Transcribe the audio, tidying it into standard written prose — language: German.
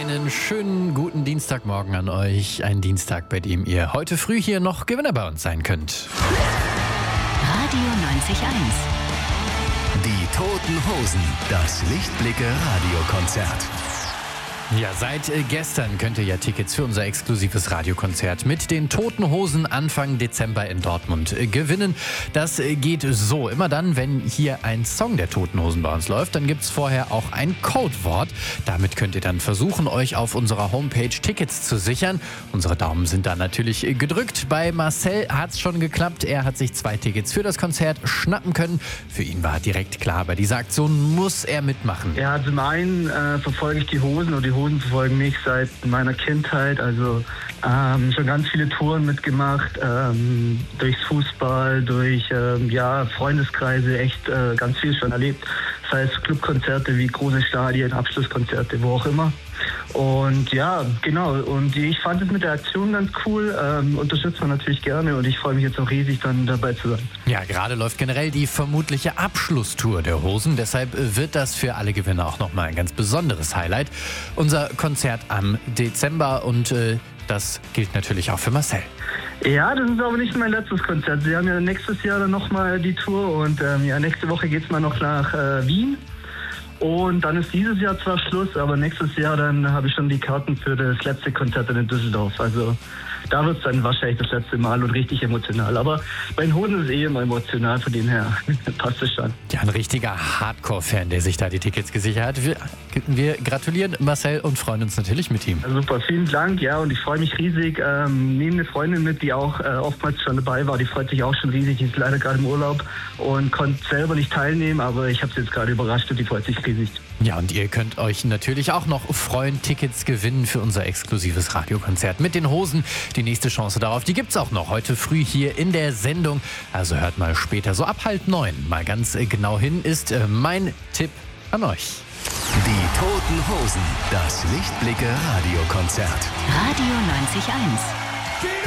Einen schönen guten Dienstagmorgen an euch. Ein Dienstag, bei dem ihr heute früh hier noch Gewinner bei uns sein könnt. Radio 90.1. Die Toten Hosen, das Lichtblicke-Radiokonzert. Ja, seit gestern könnt ihr ja Tickets für unser exklusives Radiokonzert mit den Toten Hosen Anfang Dezember in Dortmund gewinnen. Das geht so. Immer dann, wenn hier ein Song der Toten Hosen bei uns läuft, dann gibt's vorher auch ein Codewort. Damit könnt ihr dann versuchen, euch auf unserer Homepage Tickets zu sichern. Unsere Daumen sind da natürlich gedrückt. Bei Marcel hat's schon geklappt. Er hat sich 2 Tickets für das Konzert schnappen können. Für ihn war direkt klar, bei dieser Aktion muss er mitmachen. Ja, zum einen verfolge ich die Hosen und die Hosen verfolgen mich seit meiner Kindheit. Also schon ganz viele Touren mitgemacht, durchs Fußball, durch Freundeskreise, echt ganz viel schon erlebt. Das heißt Clubkonzerte wie große Stadien, Abschlusskonzerte, wo auch immer. Und ja, genau. Und ich fand es mit der Aktion ganz cool. Unterstützt man natürlich gerne und ich freue mich jetzt auch riesig, dann dabei zu sein. Ja, gerade läuft generell die vermutliche Abschlusstour der Hosen. Deshalb wird das für alle Gewinner auch nochmal ein ganz besonderes Highlight. Unser Konzert am Dezember und das gilt natürlich auch für Marcel. Ja, das ist aber nicht mein letztes Konzert. Sie haben ja nächstes Jahr dann nochmal die Tour und nächste Woche geht's mal noch nach Wien. Und dann ist dieses Jahr zwar Schluss, aber nächstes Jahr dann habe ich schon die Karten für das letzte Konzert in Düsseldorf. Also da wird es dann wahrscheinlich das letzte Mal und richtig emotional. Aber bei den Hosen ist es immer emotional, von dem her passt es schon. Ja, ein richtiger Hardcore-Fan, der sich da die Tickets gesichert hat. Wir gratulieren Marcel und freuen uns natürlich mit ihm. Super, vielen Dank. Ja, und ich freue mich riesig. Nehme eine Freundin mit, die auch oftmals schon dabei war. Die freut sich auch schon riesig. Die ist leider gerade im Urlaub und konnte selber nicht teilnehmen, aber ich habe sie jetzt gerade überrascht und die freut sich riesig. Ja, und ihr könnt euch natürlich auch noch freuen, Tickets gewinnen für unser exklusives Radiokonzert mit den Hosen. Die nächste Chance darauf, die gibt's auch noch heute früh hier in der Sendung. Also hört mal später, so ab 8:30 mal ganz genau hin, ist mein Tipp an euch. Die Toten Hosen, das Lichtblicke-Radiokonzert. Radio 90.1.